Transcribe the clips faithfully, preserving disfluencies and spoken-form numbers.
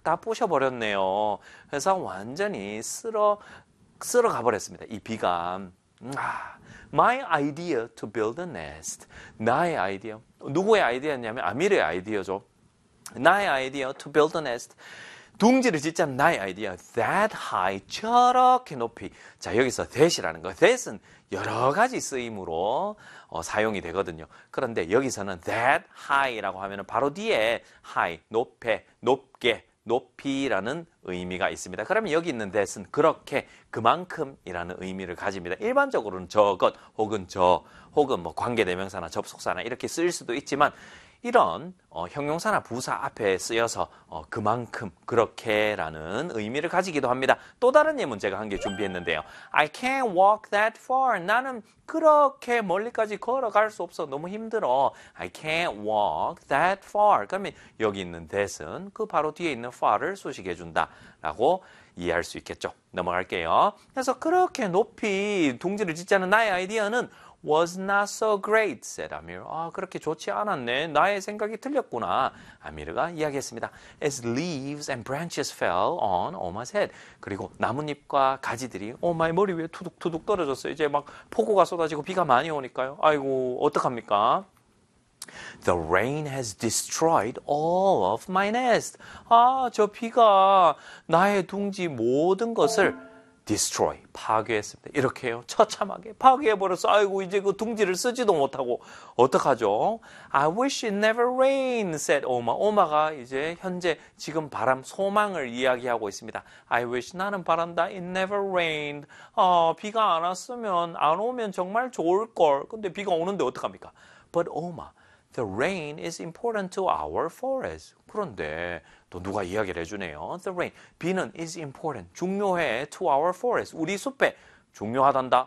싹 다 부셔버렸네요. 그래서 완전히 쓸어, 쓸어 가버렸습니다. 이 비가. 아, my idea to build a nest. 나의 아이디어. 누구의 아이디어였냐면 아미르의 아이디어죠. 나의 아이디어 to build a nest. 둥지를 짓자는 나의 아이디어. That high. 저렇게 높이. 자, 여기서 that이라는 거. that은 여러 가지 쓰임으로 어, 사용이 되거든요. 그런데 여기서는 that high라고 하면 바로 뒤에 high, 높게, 높게, 높이라는 의미가 있습니다. 그러면 여기 있는 that은 그렇게, 그만큼이라는 의미를 가집니다. 일반적으로는 저것, 혹은 저, 혹은 뭐 관계대명사나 접속사나 이렇게 쓰일 수도 있지만 이런 어, 형용사나 부사 앞에 쓰여서 어, 그만큼, 그렇게라는 의미를 가지기도 합니다. 또 다른 예문 제가 한 개 준비했는데요. I can't walk that far. 나는 그렇게 멀리까지 걸어갈 수 없어. 너무 힘들어. I can't walk that far. 그러면 여기 있는 that은 그 바로 뒤에 있는 far를 수식해준다 라고 이해할 수 있겠죠. 넘어갈게요. 그래서 그렇게 높이 둥지를 짓자는 나의 아이디어는 was not so great, said Amir. 아, 그렇게 좋지 않았네. 나의 생각이 틀렸구나. 아미르가 이야기했습니다. As leaves and branches fell on Oma's head. 그리고 나뭇잎과 가지들이 오마의 머리 위에 투둑투둑 떨어졌어요. 이제 막 폭우가 쏟아지고 비가 많이 오니까요. 아이고, 어떡합니까? The rain has destroyed all of my nest. 아, 저 비가 나의 둥지 모든 것을 destroy, 파괴했습니다. 이렇게요. 처참하게 파괴해버렸어. 아이고, 이제 그 둥지를 쓰지도 못하고 어떡하죠? I wish it never rained, said Oma. 오마가 이제 현재 지금 바람, 소망을 이야기하고 있습니다. I wish, 나는 바란다, it never rained. 아, 비가 안 왔으면, 안 오면 정말 좋을걸. 근데 비가 오는데 어떡합니까? But Oma, the rain is important to our forest. 그런데 또 누가 이야기를 해주네요. The rain, 비는 is important, 중요해 to our forest, 우리 숲에 중요하단다.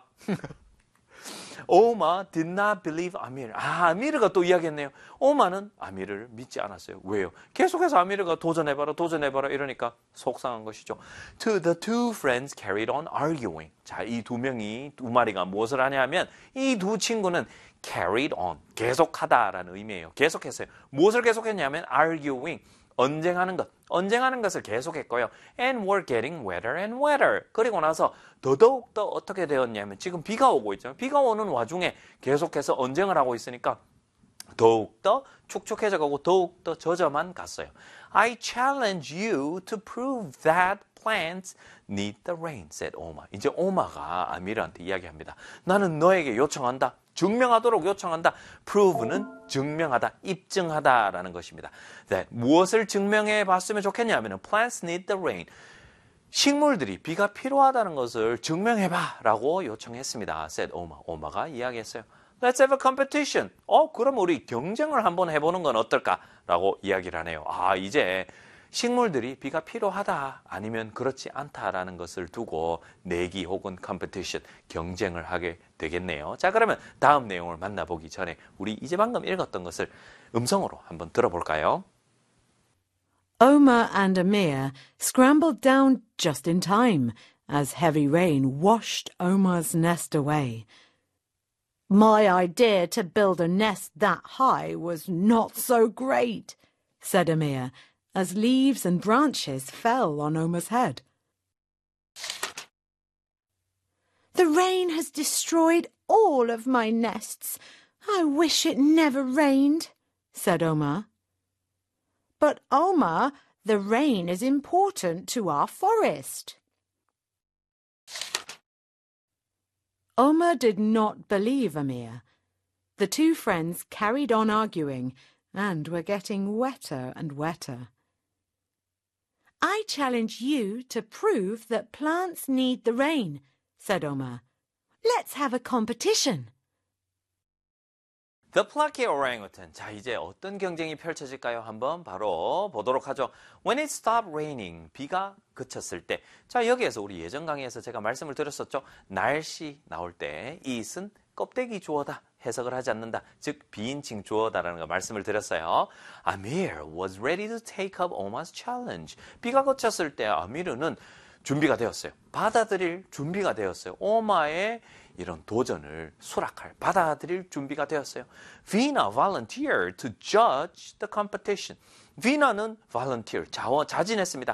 오마 did not believe 아미르. 아, 아미르가 또 이야기했네요. 오마는 아미르를 믿지 않았어요. 왜요? 계속해서 아미르가 도전해봐라, 도전해봐라 이러니까 속상한 것이죠. To the two friends carried on arguing. 자, 이 두 명이, 두 마리가 무엇을 하냐면 이 두 친구는 carried on, 계속하다라는 의미예요. 계속했어요. 무엇을 계속했냐면 arguing, 언쟁하는 것, 언쟁하는 것을 계속했고요. And were getting wetter and wetter. 그리고 나서 더더욱 더 어떻게 되었냐면 지금 비가 오고 있죠. 비가 오는 와중에 계속해서 언쟁을 하고 있으니까 더욱 더 축축해져 가고 더욱 더 젖어만 갔어요. I challenge you to prove that plants need the rain, said Oma. 이제 오마가 아미르한테 이야기합니다. 나는 너에게 요청한다. 증명하도록 요청한다. prove는 증명하다, 입증하다라는 것입니다. 네, 무엇을 증명해 봤으면 좋겠냐면 plants need the rain. 식물들이 비가 필요하다는 것을 증명해 봐라고 요청했습니다. said Oma. 오마가 이야기했어요. Let's have a competition. 어, 그럼 우리 경쟁을 한번 해보는 건 어떨까라고 이야기를 하네요. 아, 이제 식물들이 비가 필요하다 아니면 그렇지 않다라는 것을 두고 내기 혹은 컴피티션, 경쟁을 하게 되겠네요. 자, 그러면 다음 내용을 만나보기 전에 우리 이제 방금 읽었던 것을 음성으로 한번 들어볼까요? Oma and Amir scrambled down just in time as heavy rain washed Omar's nest away. My idea to build a nest that high was not so great, said Amir, as leaves and branches fell on Omar's head. The rain has destroyed all of my nests. I wish it never rained, said Omar. But Omar, the rain is important to our forest. Omar did not believe Amir. The two friends carried on arguing and were getting wetter and wetter. I challenge you to prove that plants need the rain, said Omar. Let's have a competition. The plucky orangutan. 자, 이제 어떤 경쟁이 펼쳐질까요? 한번 바로 보도록 하죠. When it stopped raining, 비가 그쳤을 때. 자, 여기에서 우리 예전 강의에서 제가 말씀을 드렸었죠. 날씨 나올 때 it은 껍데기 주어다. 해석을 하지 않는다. 즉 비인칭 주어다라는 거 말씀을 드렸어요. Amir was ready to take up Oma's challenge. 비가 그쳤을 때 아미르는 준비가 되었어요. 받아들일 준비가 되었어요. 오마의 이런 도전을 수락할, 받아들일 준비가 되었어요. Vina volunteered to judge the competition. Vina는 volunteer, 자원, 자진했습니다.